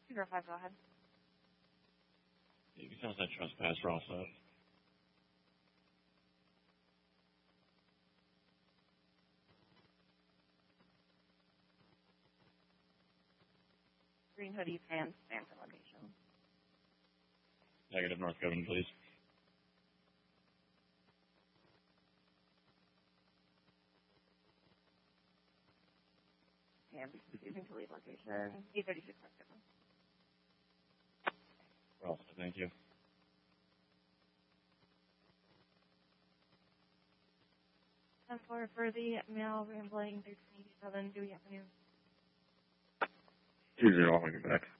205, go ahead. You can tell us that trespass, we're all set. Green hoodie, pants, Stanton location. Negative, North Governor, please. And refusing to leave location. 836 North Governor. We're all set, thank you. 10-4 for the male rambling 1387 Dewey Avenue. 2-0, I'll make it back.